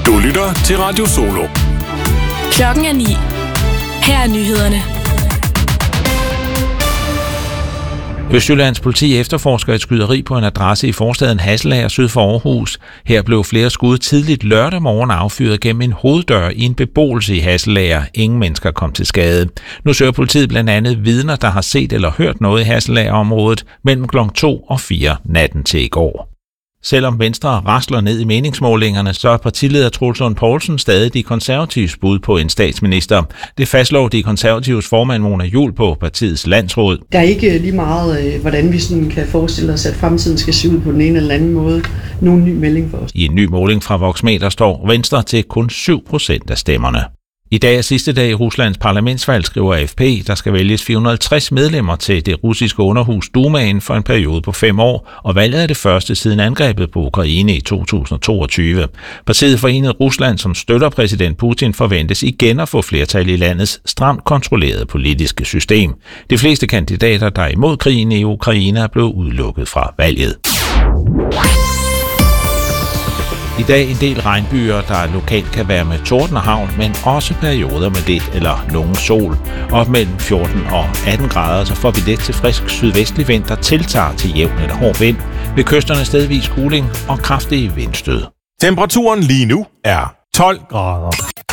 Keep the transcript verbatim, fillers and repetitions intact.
Du lytter til Radio Solo. Klokken er ni. Her er nyhederne. Østjyllands politi efterforsker et skyderi på en adresse i forstaden Hasselager syd for Aarhus. Her blev flere skud tidligt lørdag morgen affyret gennem en hoveddør i en beboelse i Hasselager. Ingen mennesker kom til skade. Nu søger politiet blandt andet vidner, der har set eller hørt noget i Hasselager-området mellem klokken to og fire natten til i går. Selvom Venstre rasler ned i meningsmålingerne, så er partileder Troels Lund Poulsen stadig de konservatives bud på en statsminister. Det fastslår de konservatives formand Mona Juul på partiets landsråd. Der er ikke lige meget, hvordan vi sådan kan forestille os, at fremtiden skal se ud på den ene eller anden måde. Nogen ny melding for os. I en ny måling fra Voxmeter står Venstre til kun syv procent af stemmerne. I dag er sidste dag i Ruslands parlamentsvalg, skriver A F P. Der skal vælges fire hundrede og halvtreds medlemmer til det russiske underhus Dumaen for en periode på fem år, og valget er det første siden angrebet på Ukraine i to tusind og toogtyve. Partiet Forenet Rusland, som støtter præsident Putin, forventes igen at få flertal i landets stramt kontrollerede politiske system. De fleste kandidater, der er imod krigen i Ukraine, er blevet udelukket fra valget. I dag en del regnbyer, der lokalt kan være med torden og hagl, men også perioder med lidt eller nogen sol. Op mellem fjorten og atten grader, så får vi let til frisk sydvestlig vind, der tiltager til jævn eller hård vind. Ved kysterne stedvis kuling og kraftige vindstød. Temperaturen lige nu er tolv grader.